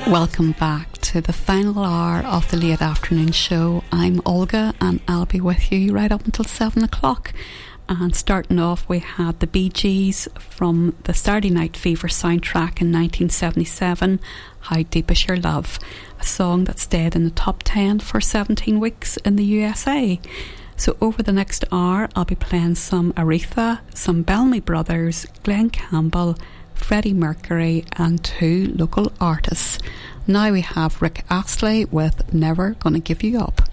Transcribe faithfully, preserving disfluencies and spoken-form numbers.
Welcome back to the final hour of the late afternoon show. I'm Olga and I'll be with you right up until seven o'clock. And starting off, we had the Bee Gees from the Saturday Night Fever soundtrack in nineteen seventy-seven, How Deep Is Your Love, a song that stayed in the top ten for seventeen weeks in the U S A. So over the next hour, I'll be playing some Aretha, some Bellamy Brothers, Glenn Campbell, Freddie Mercury and two local artists. Now we have Rick Astley with Never Gonna Give You Up.